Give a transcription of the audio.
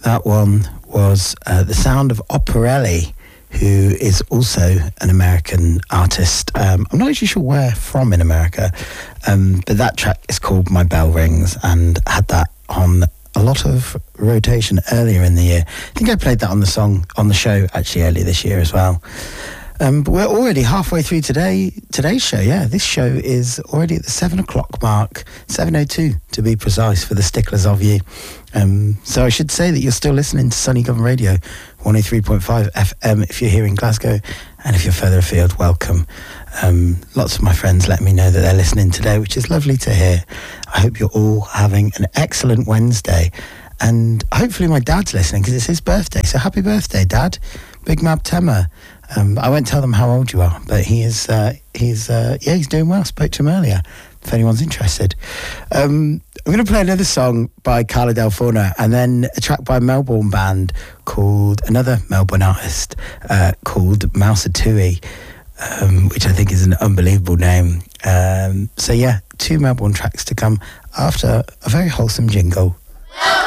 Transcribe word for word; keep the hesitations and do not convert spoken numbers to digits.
That one was uh, the sound of Operelli, who is also an American artist. Um, I'm not actually sure where from in America, um, but that track is called My Bell Rings, and had that on a lot of rotation earlier in the year. I think I played that on the song on the show actually earlier this year as well. Um, but we're already halfway through today today's show. Yeah, this show is already at the seven o'clock mark, seven oh two to be precise for the sticklers of you. Um, so I should say that you're still listening to Sunny Govan Radio, one oh three point five F M if you're here in Glasgow, and if you're further afield, welcome. Um, lots of my friends let me know that they're listening today, which is lovely to hear. I hope you're all having an excellent Wednesday, and hopefully my dad's listening because it's his birthday. So happy birthday, Dad! Big Mab Tema. Um, I won't tell them how old you are, but he is, uh, he's, uh, yeah, he's doing well. Spoke to him earlier, if anyone's interested. Um, I'm going to play another song by Carla Del Forno, and then a track by a Melbourne band called, another Melbourne artist, uh, called Mausatui, um, which I think is an unbelievable name. Um, so yeah, two Melbourne tracks to come after a very wholesome jingle.